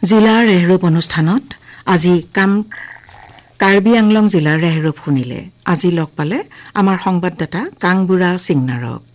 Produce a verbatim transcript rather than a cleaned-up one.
জিলাৰ ৰেহৰূপ অনুষ্ঠানত আজি কাম কাৰ্বি আংলং জিলাৰ ৰেহৰূপ শুনিলে। আজি লগ পালে আমাৰ সংবাদদাতা কাংবুৰা সিংনাৰক।